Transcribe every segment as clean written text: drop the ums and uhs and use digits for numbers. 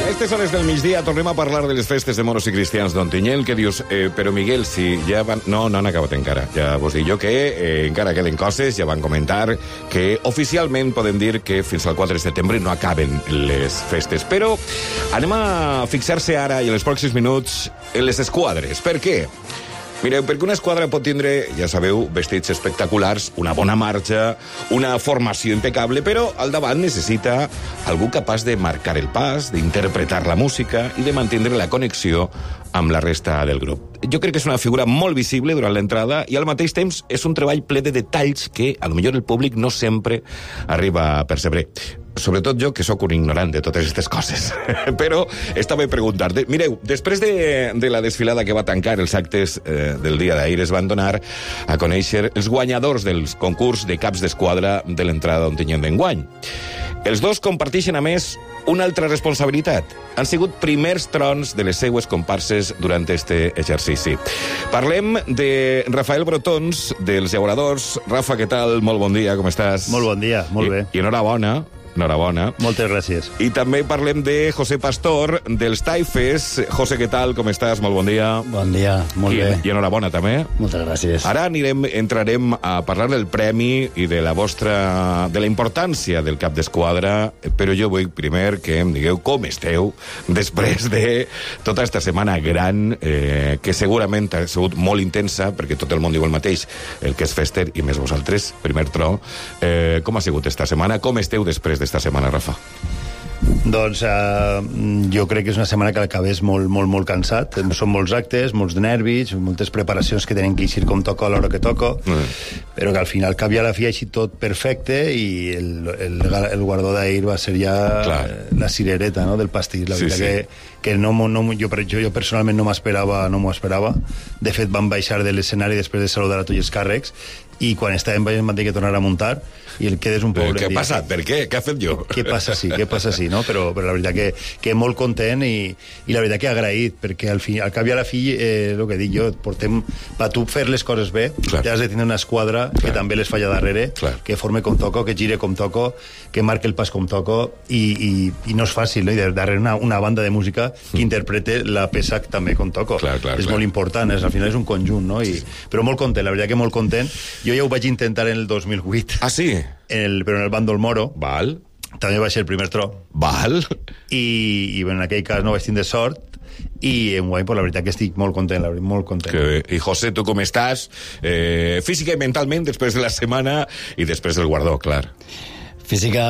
Aquestes hores del migdia tornem a parlar de les festes de moros i cristians d'Ontinyent. Què dius? Però Miguel, si ja van... No han acabat encara. Ja vos dic jo que encara queden coses. Ja van comentar que oficialment podem dir que fins al 4 de setembre no acaben les festes. Però anem a fixar-se ara i en els pròxims minuts en les esquadres. Per què? Mireu, perquè una esquadra pot tindre, ja sabeu, vestits espectaculars, una bona marxa, una formació impecable, però al davant necessita algú capaç de marcar el pas, d'interpretar la música i de mantenir la connexió amb la resta del grup. Jo crec que és una figura molt visible durant l'entrada i al mateix temps és un treball ple de detalls que, a lo millor, el públic no sempre arriba a percebre. Sobretot jo, que sóc un ignorant de totes aquestes coses. Però està bé preguntar-te. Mireu, després de la desfilada que va tancar els actes del dia d'ahir, es van donar a conèixer els guanyadors dels concurs de caps d'esquadra de l'entrada d'Ontinyent d'enguany. Els dos comparteixen, a més, una altra responsabilitat. Han sigut primers trons de les seues comparses durant este exercici. Parlem de Rafael Brotons, dels llauradors. Rafa, què tal? Molt bon dia, com estàs? Molt bon dia, molt bé. I enhorabona. Enhorabona. Moltes gràcies. I també parlem de José Pastor, dels Taifes. José, què tal? Com estàs? Molt bon dia. Bon dia, molt bé. I enhorabona, també. Moltes gràcies. Ara entrarem a parlar del premi i de la importància del cap d'esquadra, però jo vull primer que em digueu com esteu després de tota aquesta setmana gran, que segurament ha sigut molt intensa, perquè tot el món diu el mateix, el que és fester, i més vosaltres, primer tro. Com ha sigut esta setmana? Com esteu després d'esta setmana, Rafa? Doncs jo crec que és una setmana que l'acabés molt cansat. Són molts actes, molts de nervis, moltes preparacions que tenen que eixir com toca a l'hora que toca, però que al final, cap i a la fi, ha eixit tot perfecte i el guardó d'ahir va ser ja la cirereta, no?, del pastís. La veritat que jo personalment no m'ho esperava. De fet, vam baixar de l'escenari després de saludar a tots els càrrecs i quan estàvem baixant vam dir que tornar a muntar i el quedes un poc... Què ha passat? Per què? Què ha fet jo? Què passa sí, no? Però la veritat que molt content i la veritat que agraït, perquè al cap i a la fi, el que dic jo, per tu fer les coses bé, ja has de tenir una esquadra que també les falla darrere, que forme com toco, que gire com toco, que marque el pas com toco, i no és fàcil, no? I darrere una banda de música que interprete la peça també com toco. És molt important, al final és un conjunt, no? Però molt content, la veritat que molt content. Jo ja ho vaig intentar en el 2008. Ah, sí? Però en el bàndol moro. Val. També va ser el primer tro. Val. I en aquell cas no vaig tindre sort i enguany, la veritat que estic molt content, molt content. I José, tu com estàs? Física i mentalment, després de la setmana i després del guardó, clar. Física...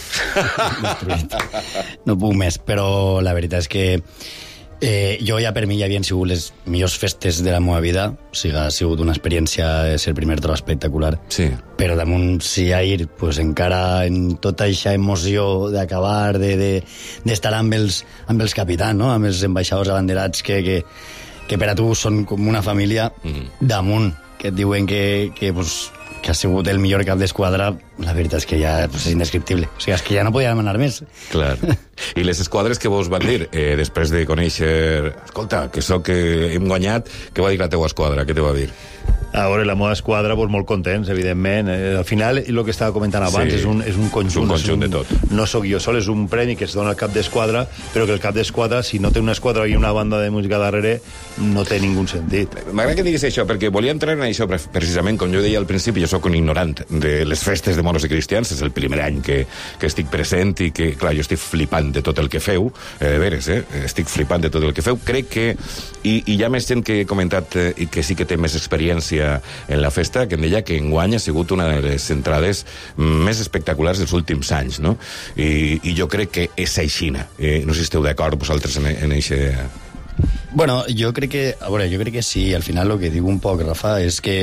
no puc més, però la veritat és que jo ja per mi ja havien sigut les millors festes de la meva vida, o sigui, ha sigut una experiència de ser el primer tro espectacular, però damunt si ahir pues, encara en tota aquesta emoció d'acabar d'estar amb els capitans, no? Amb els ambaixadors abanderats que per a tu són com una família, damunt que et diuen que ha sigut el millor cap d'esquadra, la veritat és que ja és indescriptible. O sigui, és que ja no podia demanar més. Clar. I les esquadres que vos van dir, després de conèixer... Escolta, que hem guanyat, què va dir la teua esquadra? Què te va dir? A veure, la meva esquadra, molt contents, evidentment. Al final, el que estava comentant abans, és un conjunt. És un conjunt de tot. No sóc jo sol, és un premi que es dona al cap d'esquadra, però que el cap d'esquadra, si no té una esquadra i una banda de música darrere, no té ningú sentit. M'agrada que diguis això, perquè volia entrar en això precisament, com jo deia al principi, jo sóc un ignorant de les festes de moros i cristians, és el primer any que estic present i que, clar, jo estic flipant de tot el que feu, de veres, estic flipant de tot el que feu. Crec que, i hi ha més gent que he comentat i que sí que té més experiència en la festa, que em deia que enguany ha sigut una de les entrades més espectaculars dels últims anys, no? I jo crec que és aixina. No sé si esteu d'acord vosaltres en això. Bueno, jo crec que sí. Al final el que diu un poc, Rafa, és que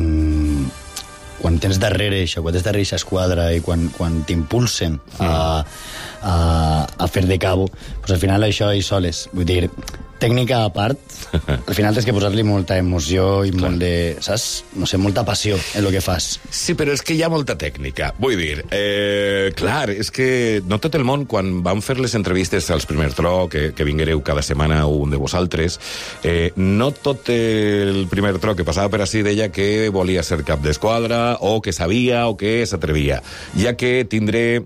quan tens darrere això, quan tens darrere aquesta esquadra i quan t'impulsen a fer de cabo, pues al final això hi soles. Vull dir, tècnica a part, al final tens que posar-li molta emoció i molt de, saps? No sé, molta passió en el que fas. Sí, però és que hi ha molta tècnica. Vull dir, clar, és que no tot el món, quan vam fer les entrevistes als Primer Tro, que vinguereu cada setmana un de vosaltres, no tot el Primer Tro que passava per ací deia que volia ser cap d'esquadra, o que sabia, o que s'atrevia. Ja que tindré,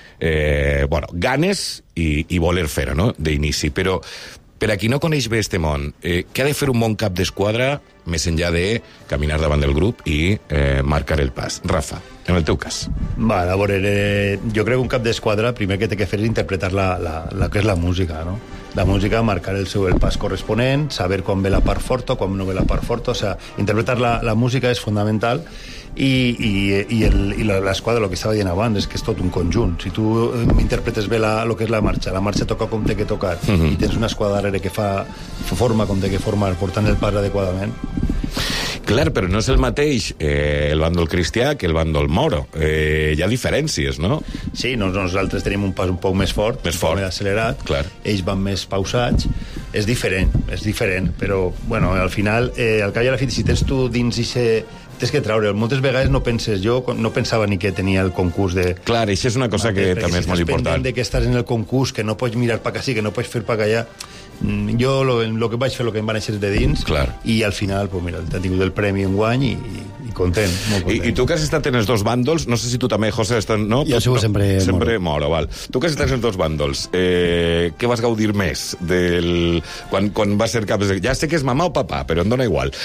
ganes i voler fer-ho, no?, d'inici. Però per a qui no coneix bé este món, què ha de fer un bon cap d'esquadra més enllà de caminar davant del grup i marcar el pas? Rafa, en el teu cas. A veure, jo crec que un cap d'esquadra primer que té que fer és interpretar la que és la música, no? La música, marcar el pas corresponent, saber quan ve la part forta, quan no ve la part forta, o sea, interpretar la música és fonamental, i l'esquadra, el que estava dient abans, és que és tot un conjunt. Si tu interpretes bé el que és la marxa toca com té que tocar, i tens una esquadra darrere que fa forma com té que formar, portant el pas adequadament. Clar, però no és el mateix el bàndol cristià que el bàndol moro. Hi ha diferències, no? Sí, nosaltres tenim un pas un poc més fort, un poc més accelerat, clar. Ells van més pausats, és diferent, però, bueno, al final, al cap i a la fi, si tens tu dins tens que treure. Moltes vegades no penses, jo no pensava ni que tenia el concurs de... Clar, això és una cosa que també és molt important. Pendent de que estàs en el concurs, que no pots mirar pa que no pots fer pa allà. Jo el que vaig fer, el que em va néixer de dins, i al final, pues mira, t'ha tingut el premi enguany i content, molt content. I tu que has estat en els dos bàndols, no sé si tu també, José, no? Jo sigo sempre moro, val. Tu que has estat en els dos bàndols, què vas gaudir més quan vas ser cap de... Ja sé que és mamà o papà, però em dona igual.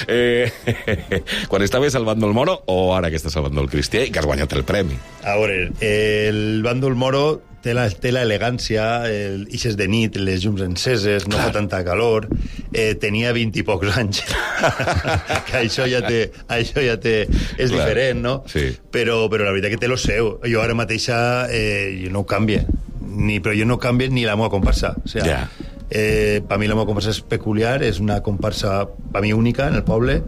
Quan estaves al bàndol moro o ara que estàs al bàndol cristià i que has guanyat el premi? A veure, el bàndol moro té l'elegància, ixes de nit, les llums enceses, no fa tanta calor, tenia 20 i pocs anys, que això ja té és diferent, no? Sí. Però la veritat que té lo seu. Jo ara mateixa jo no ho canvie, però jo no canvie ni la meva comparsa. O sigui, per mi la meva comparsa és peculiar, és una comparsa per mi única en el poble,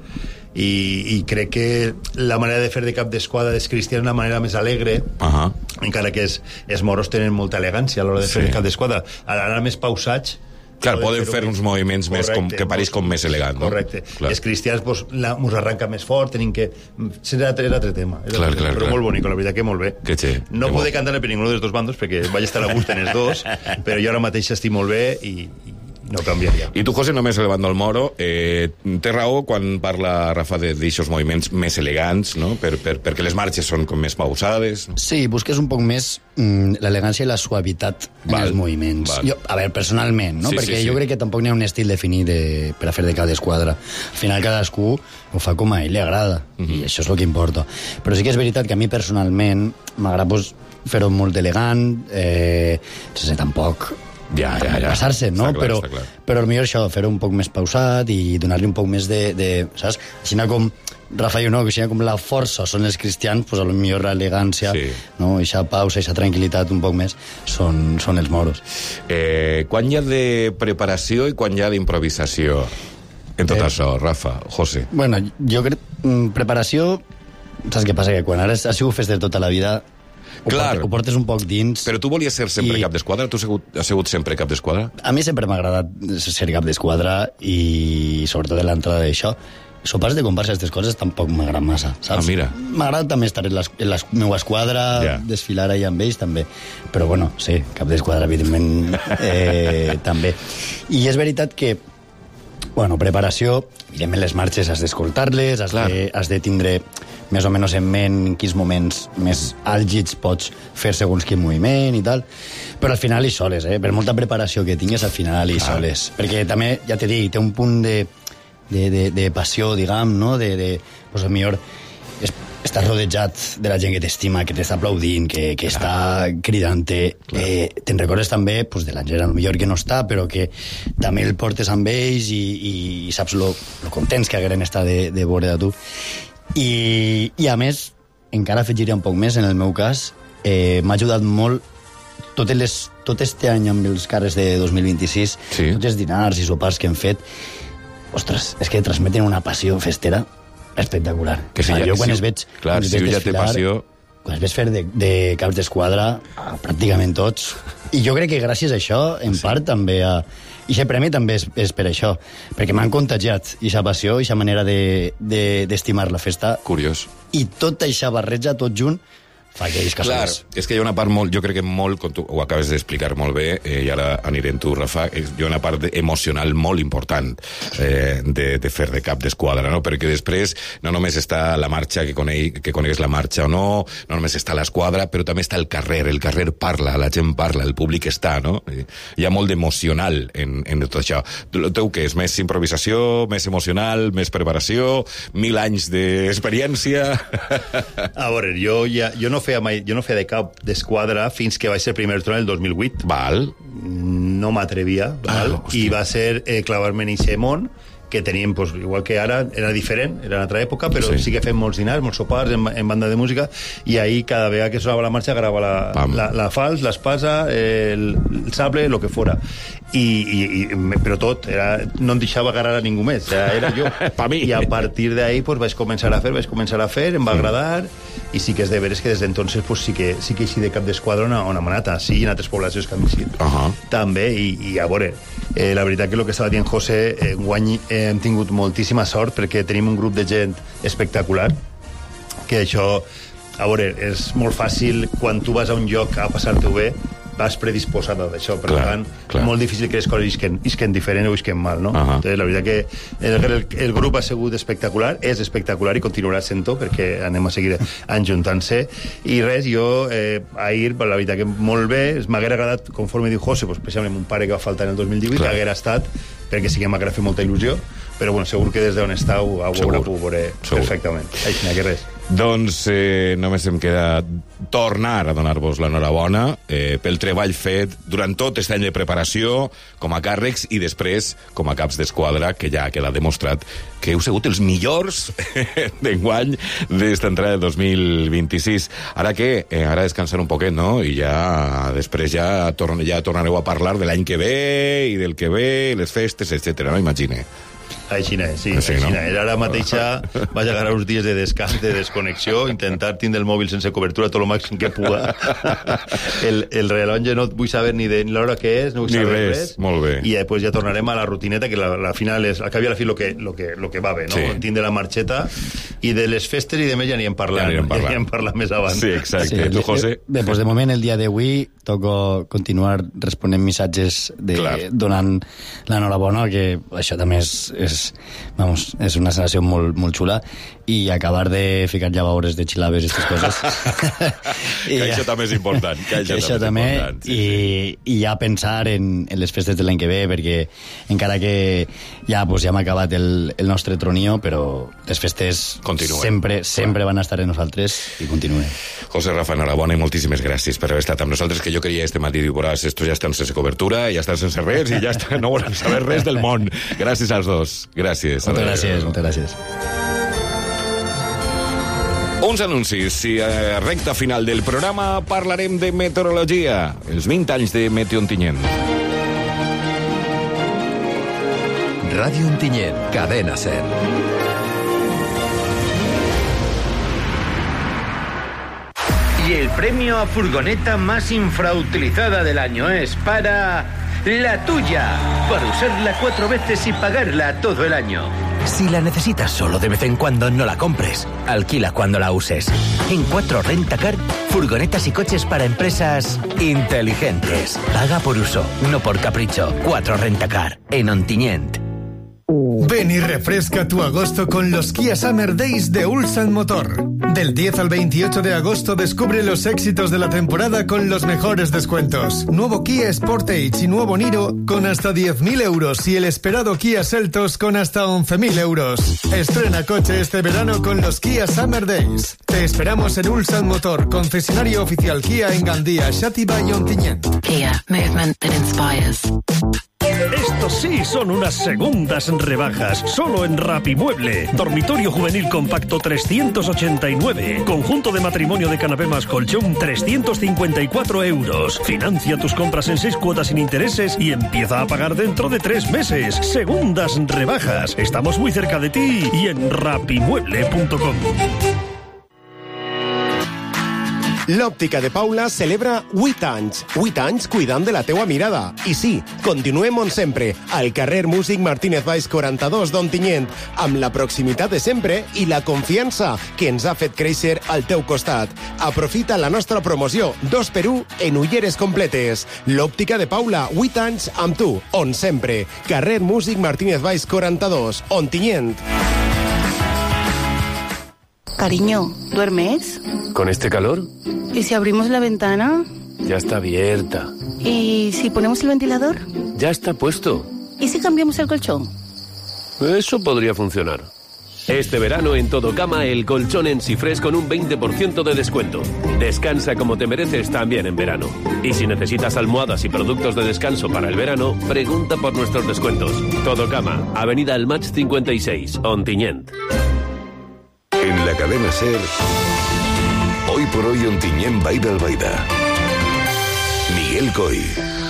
i crec que la manera de fer de cap d'esquadra és cristiana una manera més alegre, encara que els moros tenen molta elegància a l'hora de fer cap d'esquadra. Ara més pausats, clar, poden fer uns moviments més que pareix com més elegant, no? Correcte. Els cristians mos arranca més fort, tenim que... Serà altre tema. Però molt bonic, la veritat que molt bé. No poder cantar per ningú dels dos bandos perquè vaig estar a gust en els dos, però jo ara mateix estic molt bé i no canviaria. I tu, José, només el bàndol moro, té raó quan parla Rafa d'aixòs moviments més elegants, no? Perquè les marxes són com més pausades. Sí, busques un poc més l'elegància i la suavitat en els moviments. Jo, a veure, personalment, no? Perquè jo crec que tampoc n'hi ha un estil definit per a fer de cada esquadra. Al final cadascú ho fa com a ell li agrada, i això és el que importa. Però sí que és veritat que a mi personalment m'agrada fer-ho molt elegant, sense tampoc passar-se, no? Però potser això, fer-ho un poc més pausat i donar-li un poc més de saps? Així com Rafa i jo, que com la força són els cristians, pues potser l'elegància, no? Eixa pausa, eixa tranquil·litat un poc més són els moros. Quan hi ha de preparació i quan hi ha d'improvisació en tot això, Rafa, José? Bueno, jo crec... Preparació... Saps què passa? Que quan ara has sigut fester tota la vida... Ho portes un poc dins... Però tu volies ser sempre cap d'esquadra? Tu has sigut sempre cap d'esquadra? A mi sempre m'ha agradat ser cap d'esquadra i sobretot en l'entrada d'això. Sopars de comparsa, aquestes coses tampoc m'agraden massa, saps? Mira. M'agrada també estar en la meva esquadra, desfilar allà amb ells també. Però bueno, sí, cap d'esquadra evidentment també. I és veritat que preparació, evidentment les marxes has d'escoltar-les, has de tindre més o menys en ment en quins moments més àlgids pots fer segons quin moviment i tal, però al final hi soles, per molta preparació que tingues, al final hi soles, perquè també, ja t'he dit, té un punt de passió, diguem, no? Pues millor estàs rodejat de la gent que t'estima, que t'està aplaudint, que està cridant-te. Te'n recordes també de l'Àngel, millor que no està, però que també el portes amb ells i saps lo contents que hagueren estar de veure de tu. I a més, encara afegiria un poc més, en el meu cas, m'ha ajudat molt tot este any amb els cares de 2026, tots els dinars i sopars que hem fet. Ostres, és que transmeten una passió festera espectacular. Jo quan es veig... Clar, si ja té passió... quan es ves fer de caps d'esquadra, pràcticament tots, i jo crec que gràcies a això, en part, també i aquest premi també és per això, perquè m'han contagiat aquesta passió, aquesta manera d'estimar la festa. Curiós. I tot això barreja, tot junt, fa aquells que clar, és que hi ha una part molt, jo crec que molt, com tu ho acabes d'explicar molt bé, i ara aniré en tu, Rafa, hi ha una part emocional molt important de fer de cap d'esquadra, no? Perquè després no només està la marxa, que conegues la marxa o no només està l'esquadra, però també està el carrer parla, la gent parla, el públic està, no? Hi ha molt d'emocional en tot això. El teu què és? Més improvisació, més emocional, més preparació, 1000 anys d'experiència? A veure, jo no feia de cap d'esquadra fins que vaig ser primer tron el 2008. Val. No m'atrevia, val? I va ser clavar-me en aquest món, que teníem, pues, igual que ara, era diferent, era una altra època, però sí que fem molts dinars, molts sopars en banda de música, i ahí cada vegada que sonava la marxa grava la fals, l'espasa, el sable, lo que fora. Però tot, no em deixava agarrar a ningú més, era jo. I a partir d'ahí pues, vaig començar a fer, em va agradar, i sí que és de veres que des d'entonces pues, sí que així de cap d'esquadra on hem anat, sí, en altres poblacions que hem viscut. També, i a veure, la veritat que el que estava dient José, enguany hem tingut moltíssima sort perquè tenim un grup de gent espectacular, que això, a veure, és molt fàcil quan tu vas a un lloc a passar-t'ho bé, vas predisposada d'això, per tant, molt difícil que les coses isquen diferent o isquen mal, no? Entonces, la veritat que el grup ha sigut espectacular, és espectacular i continuarà sent-ho, perquè anem a seguir enjuntant-se, i res, jo ahir, la veritat que molt bé, m'haguera agradat, conforme diu José, especialment un pare que va faltar en el 2018, que haguera estat, perquè sí que m'haguera fet molta il·lusió, però bueno, segur que des d'on estàu ho haurà pogut veure perfectament. Així, que res. Doncs només em queda tornar a donar-vos l'enhorabona pel treball fet durant tot aquest any de preparació com a càrrecs i després com a caps d'esquadra, que ja queda demostrat que heu sigut els millors d'enguany d'esta entrada de 2026. Ara què? Ara descansar un poquet, no? I ja després ja tornareu a parlar de l'any que ve i del que ve, les festes, etc. no? Imagine. Aixina, sí, aixina. No? Ara mateixa vaig agarrar uns dies de descans, de desconnexió, intentar tindre el mòbil sense cobertura tot el màxim que puga. El rellotge no vull saber ni l'hora que és, no vull saber res. Molt bé. I després ja tornarem a la rutineta, que la final és, al cap i a la fi, lo que va bé, no? Sí. Tindre la marxeta, i de les festes i de més ja n'hi hem parlat. Ja n'hi hem parlat més avant. Sí, exacte. Sí, tu, José? Bé, doncs de moment, el dia d'avui, toco continuar responent missatges donant l'enhorabona, que això també és una sensació molt, molt xula, i acabar de ficar llavaores de xilaves i aquestes coses. Que això també és important. Que això també és important. I ja pensar en les festes de l'any que ve, perquè encara que ja hem acabat el nostre tronío, però les festes sempre van estar en nosaltres i continuen. José Rafa, enhorabona i moltíssimes gràcies per haver estat amb nosaltres, que jo creia este matí, diu, estos ja estan sense cobertura, ja estan sense res, i ja no volen saber res del món. Gràcies als dos. Gràcies. Moltes gràcies. Uns anuncis. Si a recta final del programa parlarem de meteorologia. Els 20 anys de Meteo Ontinyent. Radio Ontinyent, cadena 100. Y el premio a furgoneta más infrautilizada del año es para La Tuya, por usarla 4 veces y pagarla todo el año. Si la necesitas solo de vez en cuando, no la compres. Alquila cuando la uses. En 4 Rentacar, furgonetas y coches para empresas inteligentes. Paga por uso, no por capricho. 4 Rentacar, en Ontinyent. Ven y refresca tu agosto con los Kia Summer Days de Ulsan Motor. Del 10 al 28 de agosto descubre los éxitos de la temporada con los mejores descuentos. Nuevo Kia Sportage y nuevo Niro con hasta 10.000 euros y el esperado Kia Seltos con hasta 11.000 euros. Estrena coche este verano con los Kia Summer Days. Te esperamos en Ulsan Motor, concesionario oficial Kia en Gandía, Xàtiva y Ontinyent. Kia, movement that inspires. Estos sí son unas segundas rebajas, solo en Rapimueble. Dormitorio juvenil compacto 389. Conjunto de matrimonio de canapé más colchón 354 euros. Financia tus compras en 6 cuotas sin intereses y empieza a pagar dentro de 3 meses. Segundas rebajas. Estamos muy cerca de ti y en rapimueble.com. L'Òptica de Paula celebra 8 anys. 8 anys cuidant de la teua mirada. I sí, continuem on sempre, al carrer Músic Martínez Valls 42 d'Ontinyent, amb la proximitat de sempre i la confiança que ens ha fet créixer al teu costat. Aprofita la nostra promoció 2x1 en ulleres completes. L'Òptica de Paula, 8 anys amb tu, on sempre. Carrer Músic Martínez Valls 42, Ontinyent. Cariño, ¿duermes? ¿Con este calor? ¿Y si abrimos la ventana? Ya está abierta. ¿Y si ponemos el ventilador? Ya está puesto. ¿Y si cambiamos el colchón? Eso podría funcionar. Este verano en Todo Cama, el colchón en Sifres con un 20% de descuento. Descansa como te mereces también en verano. Y si necesitas almohadas y productos de descanso para el verano, pregunta por nuestros descuentos. Todo Cama, Avenida El Match 56, Ontinyent. En la cadena SER, hoy por hoy Ontinyent Baida Albaida. Miguel Coy.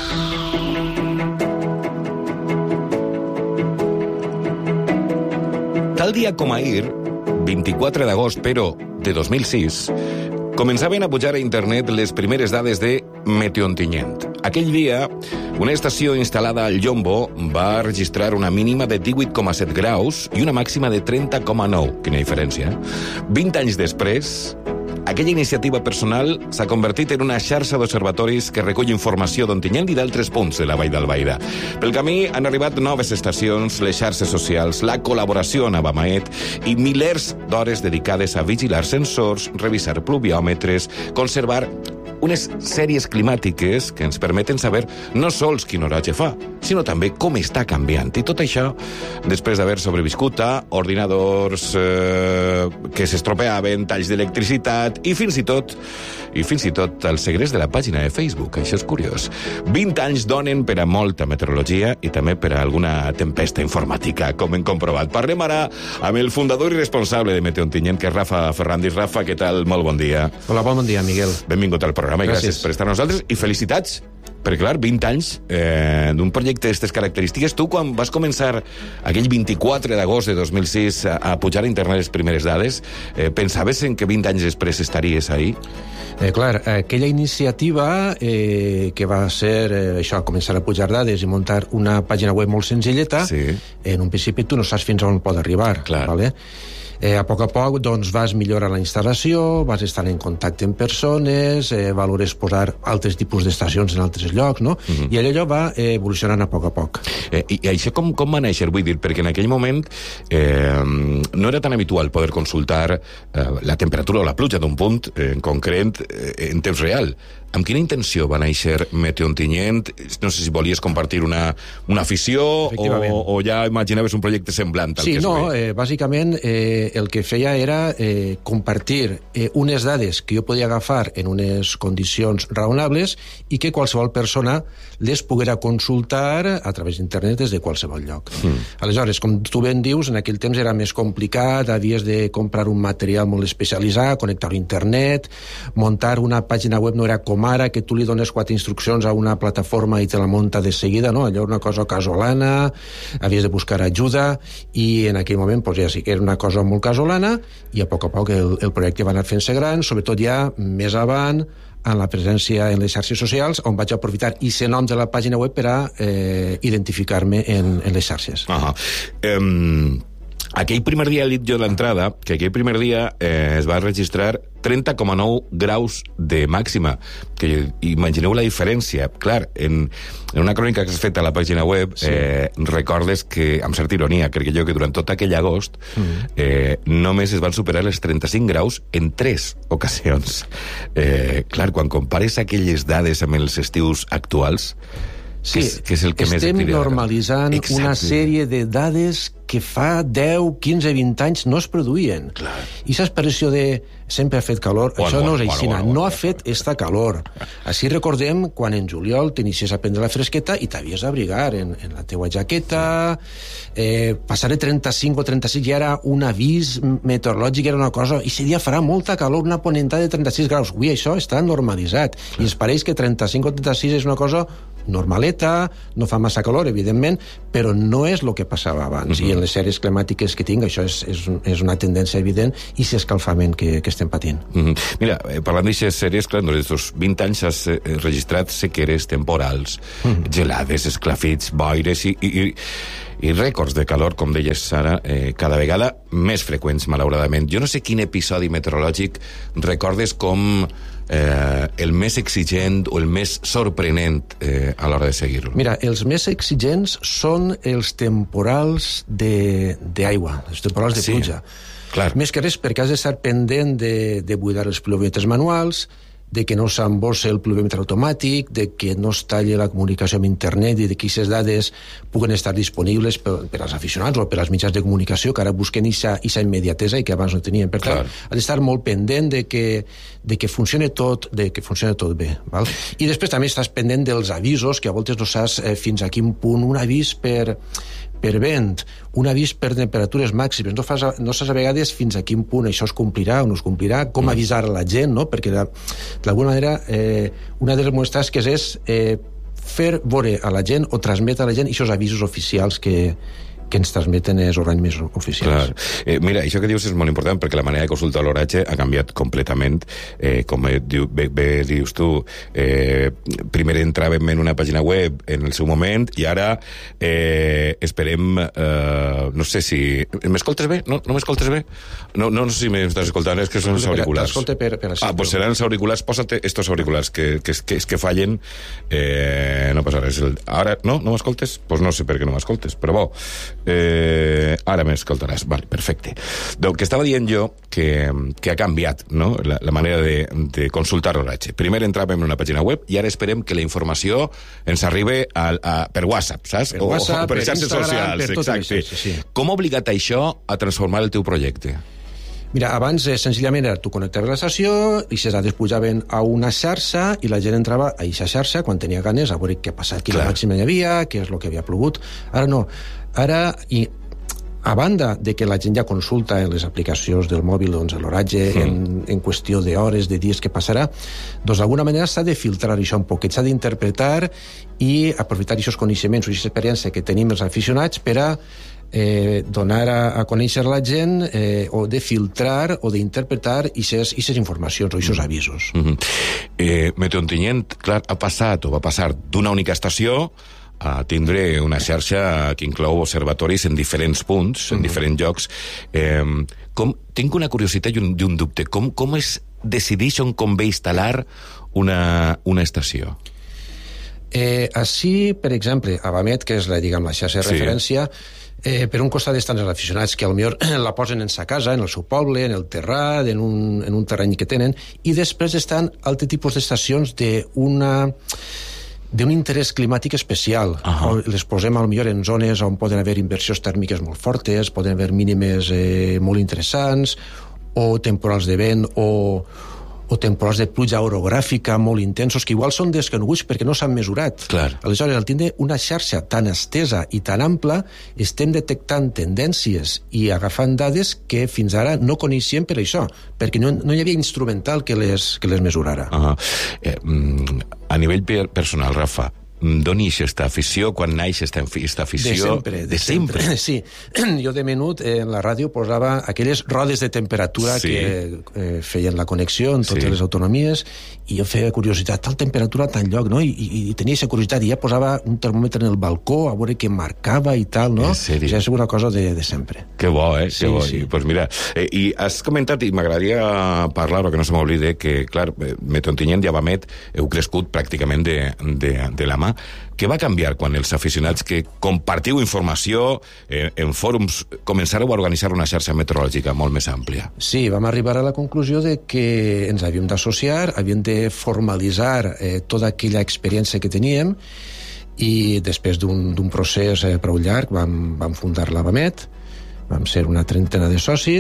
Tal dia com ahir, 24 d'agost, però de 2006, començaven a pujar a internet les primeres dades de Meteo Ontinyent. Aquell dia, una estació instal·lada al Llombo va registrar una mínima de 18,7 graus i una màxima de 30,9. Quina diferència, eh? 20 anys després, aquella iniciativa personal s'ha convertit en una xarxa d'observatoris que recull informació d'Ontinyent i d'altres punts de la Vall d'Albaida. Pel camí han arribat noves estacions, les xarxes socials, la col·laboració amb Abamaet i milers d'hores dedicades a vigilar sensors, revisar pluviòmetres, conservar unes sèries climàtiques que ens permeten saber no sols quin oratge fa, sinó també com està canviant. I tot això després d'haver sobreviscut a ordinadors que s'estropeaven, talls d'electricitat i fins i tot el segrest de la pàgina de Facebook. Això és curiós. 20 anys donen per a molta meteorologia i també per a alguna tempesta informàtica, com hem comprovat. Parlem ara amb el fundador i responsable de Meteo Ontinyent, que és Rafa Ferrandis. Rafa, què tal? Molt bon dia. Hola, bon dia, Miguel. Benvingut al programa i gràcies per estar amb nosaltres. I felicitats, perquè clar, 20 anys d'un projecte d'aquestes característiques. Tu, quan vas començar aquell 24 d'agost de 2006 a pujar a internet les primeres dades, pensaves en que 20 anys després estaries ahí? Clar, aquella iniciativa que va ser això, començar a pujar dades i muntar una pàgina web molt senzilleta, sí. En un principi tu no saps fins on pot arribar. Clar. Vale? A poc doncs, vas millorar la instal·lació, vas estar en contacte amb persones, valores posar altres tipus d'estacions en altres llocs, no? I allò va evolucionant a poc. I això com va néixer? Vull dir, perquè en aquell moment no era tan habitual poder consultar la temperatura o la pluja d'un punt en concret en temps real. Amb quina intenció va néixer Meteo Ontinyent? No sé si volies compartir una afició o ja imaginaves un projecte semblant al que es ve. Bàsicament el que feia era compartir unes dades que jo podia agafar en unes condicions raonables i que qualsevol persona les poguera consultar a través d'internet des de qualsevol lloc. Aleshores, com tu ben dius, en aquell temps era més complicat, havies de comprar un material molt especialitzat, connectar-ho a internet, muntar una pàgina web no era com ara, que tu li dones 4 instruccions a una plataforma i te la munta de seguida, no? Allò era una cosa casolana, havies de buscar ajuda, i en aquell moment ja sí que era una cosa molt casolana, i a poc el projecte va anar fent-se gran, sobretot ja més avant, en la presència en les xarxes socials, on vaig aprofitar aquest nom de la pàgina web per a identificar-me en les xarxes. Aquell primer dia, he dit jo d'entrada, que aquell primer dia es va registrar 30,9 graus de màxima, que imagineu la diferència. Clar, en una crònica que has fet a la pàgina web, recordes que, amb certa ironia, crec jo, que durant tot aquell agost només es van superar els 35 graus en 3 ocasions. Clar, quan compares aquelles dades amb els estius actuals, sí, que és el que estem més normalitzant una sèrie de dades que fa 10, 15, 20 anys no es produïen. Clar. I aquesta expressió de sempre ha fet calor, això no és així, no ha fet esta calor. Així recordem quan en juliol t'inicies a prendre la fresqueta i t'havies d'abrigar en la teua jaqueta, passar de 35 o 36 ja era un avís meteorològic, era una cosa, i aquest dia farà molta calor, una ponentada de 36 graus. Ui, això està normalitzat. I ens pareix que 35 o 36 és una cosa normaleta, no fa massa calor, evidentment, però no és el que passava abans. I en les sèries climàtiques que tinc, això és una tendència evident i l'escalfament que estem patint. Mira, parlant d'aixes sèries, clar, durant aquests 20 anys has registrat sequeres temporals, gelades, esclafits, boires i rècords de calor, com deies, Sara, cada vegada més freqüents, malauradament. Jo no sé quin episodi meteorològic recordes com el més exigent o el més sorprenent a l'hora de seguir-lo. Mira, els més exigents són els temporals d'aigua, els temporals de pluja. Clar. Més que res perquè has d'estar pendent de buidar els pluviòmetres manuals, de que no s'embossa el pluviòmetre automàtic, de que no es talli la comunicació amb internet i de que aquestes dades puguen estar disponibles per als aficionats o per als mitjans de comunicació que ara busquen aquesta immediatesa i que abans no tenien. Per tant, has d'estar molt pendent de que funcioni tot bé. Val? I després també estàs pendent dels avisos, que a voltes no saps fins a quin punt un avís per vent, un avís per temperatures màximes, no saps a vegades fins a quin punt això es complirà o no es complirà, com avisar a la gent, no? Perquè d'alguna manera una de les meves tasques és fer veure a la gent o transmetre a la gent aquests avisos oficials que ens transmeten els organismes oficials. Mira, això que dius és molt important perquè la manera de consultar l'oratge ha canviat completament. Com bé dius tu, primer entràvem en una pàgina web en el seu moment i ara esperem... no sé si... M'escoltes bé? No m'escoltes bé? No sé si m'estàs escoltant, és que són els auriculars. T'escolte per així. Pues seran els auriculars. Posa't estos auriculars que fallen. No passa res. Ara, no m'escoltes? Pues no sé per què no m'escoltes, però bo. Ara m'escoltaràs. Vale, perfecte. Donc, que estava dient jo que ha canviat, no? la manera de consultar l'oratge. Primer entràvem en una pàgina web i ara esperem que la informació ens arribi per WhatsApp, saps? Per WhatsApp, o per xarxes socials. Per tot exacte. Això, sí. Com ha obligat això a transformar el teu projecte? Mira, abans senzillament era tu connectaves l'estació i les dades pujaven a una xarxa i la gent entrava a aquesta xarxa quan tenia ganes a veure què passava, quina màxima hi havia, què és el que havia plogut. Ara no. Ara, i a banda de que la gent ja consulta en les aplicacions del mòbil doncs, l'oratge en qüestió d'hores, de dies que passarà, doncs d'alguna manera s'ha de filtrar això un poquet, s'ha d'interpretar i aprofitar aquests coneixements o aquesta experiència que tenim els aficionats per a donar a conèixer la gent o de filtrar o d'interpretar aquestes informacions o aquests avisos. Meteo Ontinyent, clar, va passar d'una única estació a tindre una xarxa que inclou observatoris en diferents punts, en diferents llocs. Tinc una curiositat i un dubte. Com es decideix on convé instal·lar una estació? Així, per exemple, a Bamet, que és la xarxa de referència, per un costat estan els aficionats que potser la posen en sa casa, en el seu poble, en el terrat, en un terreny que tenen, i després estan altres tipus d'estacions d'un interès climàtic especial. Les posem potser en zones on poden haver inversions tèrmiques molt fortes, poden haver mínimes molt interessants, o temporals de vent, o temporals de pluja orogràfica molt intensos, que igual són desconeguts perquè no s'han mesurat. Clar. Aleshores, al tindre una xarxa tan estesa i tan ampla, estem detectant tendències i agafant dades que fins ara no coneixíem per això, perquè no hi havia instrumental que les mesurara. A nivell personal, Rafa, d'on neix aquesta afició? Quan naix aquesta afició? De sempre. Sí. Jo de menut en la ràdio posava aquelles rodes de temperatura que feien la connexió en totes les autonomies i jo feia curiositat, tal temperatura, tal lloc, no? I tenia aquesta curiositat i ja posava un termòmetre en el balcó a veure què marcava i tal, no? Ja és una cosa de sempre. Que bo, que bo. Pues mira, i has comentat, i m'agradaria parlar, que no se m'oblide, que, clar, Meteo Ontinyent i Bamet heu crescut pràcticament de la mà. Què va canviar quan els aficionats que compartiu informació en fòrums començàreu a organitzar una xarxa meteorològica molt més àmplia? Sí, vam arribar a la conclusió de que ens havíem d'associar, havíem de formalitzar tota aquella experiència que teníem i després d'un procés prou llarg vam fundar la Bamet, vam ser una trentena de socis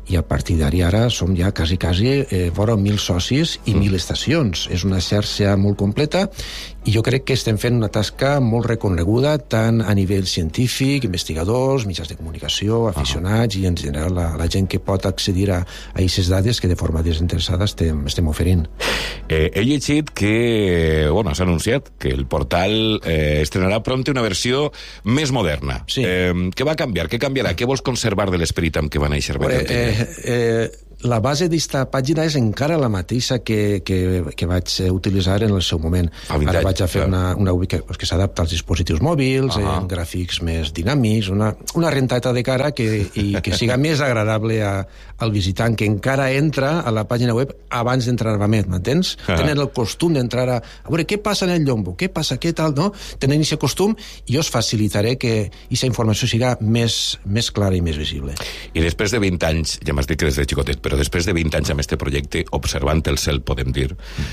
i a partir d'ara ara som ja quasi vora 1.000 socis i 1.000 estacions. És una xarxa molt completa i jo crec que estem fent una tasca molt reconeguda tant a nivell científic, investigadors, mitjans de comunicació, aficionats i en general la gent que pot accedir a aquestes dades que de forma desinteressada estem oferint. He llegit que, s'ha anunciat que el portal estrenarà prompte una versió més moderna. Sí. Què va canviar? Què canviarà? Què vols conservar de l'esperit amb què va néixer Beto? La base d'esta pàgina és encara la mateixa que vaig utilitzar en el seu moment. Ara vaig a fer una web que s'adapta als dispositius mòbils, amb gràfics més dinàmics, una rentata de cara i que siga més agradable al visitant, que encara entra a la pàgina web abans d'entrar a Vamet, m'entens? Tenen el costum d'entrar a veure què passa en el Llombo, què passa, què tal, no? Tenen aquest costum i us facilitaré que aquesta informació siga més clara i més visible. I després de 20 anys, ja m'has dit que des de xicotet, però després de 20 anys amb este projecte, observant el cel, podem dir,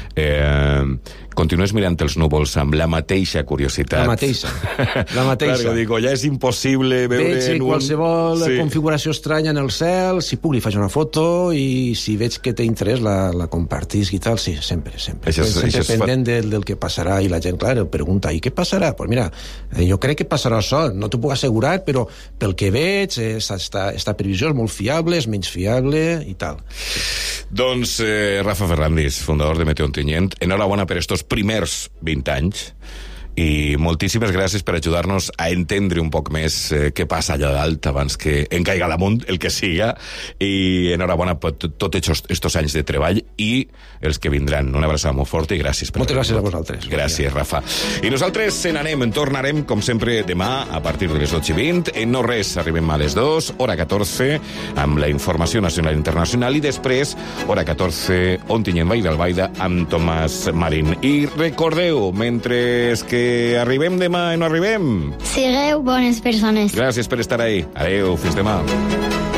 continues mirant els núvols amb la mateixa curiositat. La mateixa. Claro, digo, ja és impossible veure... Veig qualsevol configuració estranya en el cel, si puc li faig una foto i si veig que té interès la compartisc i tal, sí, sempre. Sempre pendent del que passarà i la gent, clar, pregunta, i què passarà? Pues mira, jo crec que passarà això, no t'ho puc assegurar, però pel que veig, esta previsió és molt fiable, és menys fiable i tal. Doncs Rafa Ferrandis, fundador de Meteo Ontinyent, enhorabona per estos primers 20 anys i moltíssimes gràcies per ajudar-nos a entendre un poc més què passa allà dalt abans que en caiga l'amunt, el que siga, i enhorabona per tots estos anys de treball i els que vindran. Una abraçada molt forta i gràcies. Moltes gràcies a vosaltres. Gràcies, Rafa. I nosaltres en tornarem, com sempre, demà a partir de les 12:20. En no res, arribem a les 2, hora 14, amb la informació nacional i internacional, i després, hora 14, Ontinyent Vall d'Albaida, amb Tomàs Marín. I recordeu, mentre que arribem demà i no arribem, sigueu bones persones. Gràcies per estar ahí. Adéu, fins demà.